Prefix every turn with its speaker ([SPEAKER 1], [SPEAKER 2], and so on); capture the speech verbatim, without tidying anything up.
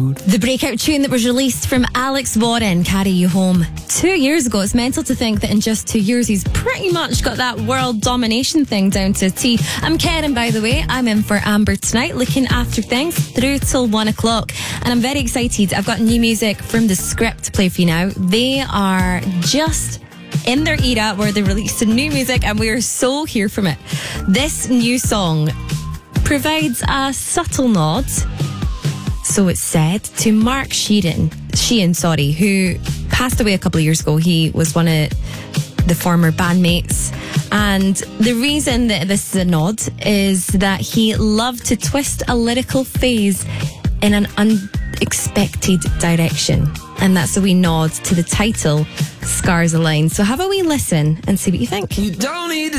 [SPEAKER 1] road.
[SPEAKER 2] The breakout tune that was released from Alex Warren, Carry You Home. Two years ago, it's mental to think that in just two years he's pretty much got that world domination thing down to a T. I'm Karen, by the way. I'm in for Amber tonight, looking after things through till one o'clock. And I'm very excited. I've got new music from The Script to play for you now. They are just in their era where they're releasing new music and we're so here from it. This new song provides a subtle nod, so it's said, to Mark Sheeran, Sheehan, sorry, who passed away a couple of years ago. He was one of the former bandmates. And the reason that this is a nod is that he loved to twist a lyrical phrase in an unexpected direction. And that's a wee nod to the title, Scars Align. So have a wee listen and see what you think.
[SPEAKER 1] You don't need